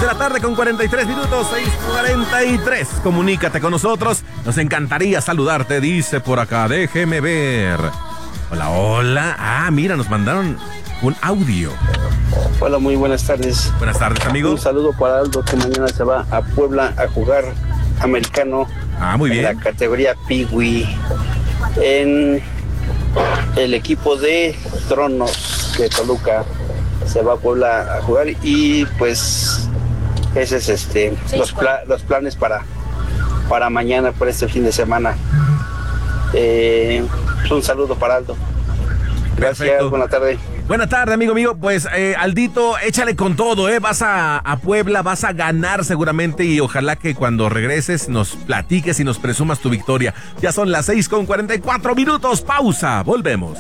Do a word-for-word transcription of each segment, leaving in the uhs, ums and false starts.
de la tarde con cuarenta y tres minutos, seis cuarenta y tres. Comunícate con nosotros. Nos encantaría saludarte, dice por acá. Déjeme ver. Hola, hola. Ah, mira, nos mandaron un audio. Hola, muy buenas tardes. Buenas tardes, amigo. Un saludo para Aldo, que mañana se va a Puebla a jugar americano. Ah, muy bien. En la categoría Piwi. En el equipo de Tronos de Toluca. Se va a Puebla a jugar y pues ese es este sí, los, pla- los planes para, para mañana, por este fin de semana. Eh, un saludo para Aldo. Gracias, perfecto. Buena tarde. Buena tarde, amigo mío. Pues, eh, Aldito, échale con todo, ¿eh? Vas a, a Puebla, vas a ganar seguramente y ojalá que cuando regreses nos platiques y nos presumas tu victoria. Ya son las seis con cuarenta y cuatro minutos. Pausa. Volvemos.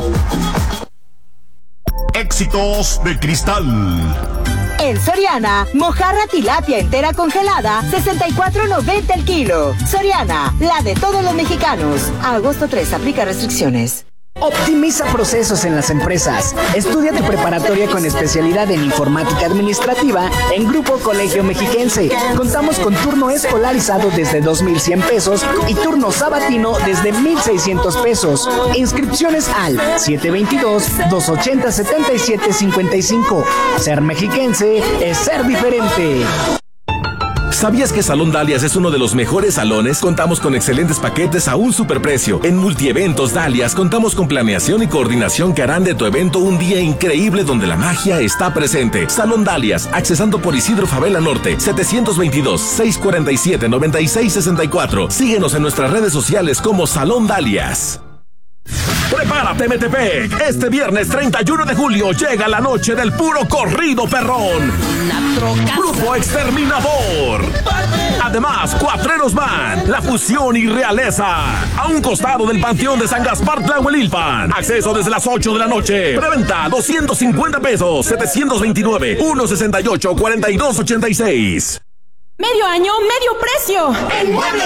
Éxitos de Cristal. En Soriana, mojarra tilapia entera congelada, sesenta y cuatro noventa el kilo. Soriana, la de todos los mexicanos. A agosto tres, aplica restricciones. Optimiza procesos en las empresas. Estudia tu preparatoria con especialidad en informática administrativa en Grupo Colegio Mexiquense. Contamos con turno escolarizado desde dos mil cien pesos y turno sabatino desde mil seiscientos pesos. Inscripciones al siete dos dos, dos ocho cero, siete siete cinco cinco. Ser mexiquense es ser diferente. ¿Sabías que Salón Dalias es uno de los mejores salones? Contamos con excelentes paquetes a un superprecio. En Multieventos Dalias contamos con planeación y coordinación que harán de tu evento un día increíble donde la magia está presente. Salón Dalias, accesando por Isidro Favela Norte, setecientos veintidós, seiscientos cuarenta y siete, noventa y seis sesenta y cuatro. Síguenos en nuestras redes sociales como Salón Dalias. Prepárate, Metepec. Este viernes treinta y uno de julio llega la noche del puro corrido perrón. Grupo Exterminador. Además, Cuatreros Band, La Fusión y Realeza. A un costado del Panteón de San Gaspar Tlahuelilpan. Acceso desde las ocho de la noche. Preventa doscientos cincuenta pesos. setecientos veintinueve, ciento sesenta y ocho, cuarenta y dos ochenta y seis. Medio año, medio precio. En Muebles